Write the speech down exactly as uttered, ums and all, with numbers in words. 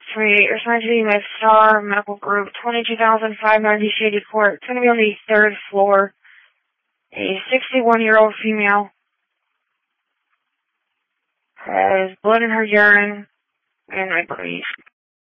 Three, assigned to the Star Medical Group, twenty-two thousand five hundred Shady Court. It's going to be on the third floor. A sixty-one-year-old female has blood in her urine, and I breathe.